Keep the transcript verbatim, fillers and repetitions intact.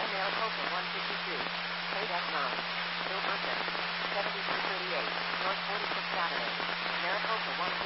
Call Maricopa one fifty-two. Paid F nine. Bill Burton. seventy-two thirty-eight. North forty-sixth Avenue. Maricopa one